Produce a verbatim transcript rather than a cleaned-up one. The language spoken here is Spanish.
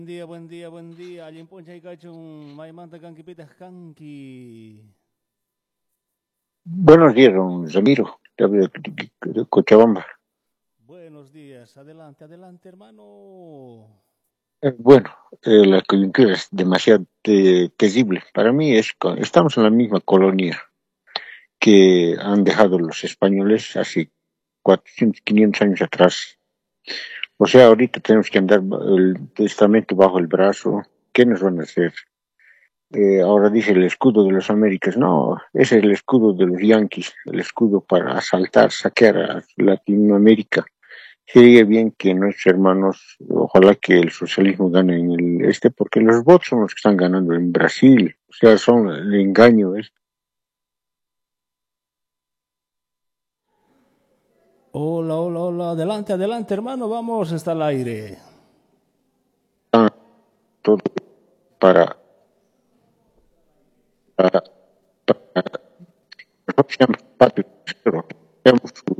Buen día, buen día, buen día. Alguien poncha y cachun, maimanta kanki pitas kanki. Buenos días, don Ramiro, te hablo de de Cochabamba. Buenos días, adelante, adelante, hermano. Eh, Bueno, eh, la coyuntura es demasiado eh, terrible. Para mí es, co- estamos en la misma colonia que han dejado los españoles hace cuatrocientos, quinientos años atrás. O sea, ahorita tenemos que andar ba- el testamento bajo el brazo. ¿Qué nos van a hacer? Eh, ahora dice el escudo de los Américas. No, ese es el escudo de los Yanquis, el escudo para asaltar, saquear a Latinoamérica. Sería bien que nuestros hermanos, ojalá que el socialismo gane en el este, porque los votos son los que están ganando en Brasil, o sea, son el engaño, es Hola, hola, hola, adelante, adelante, hermano, vamos, está al aire. todo para, para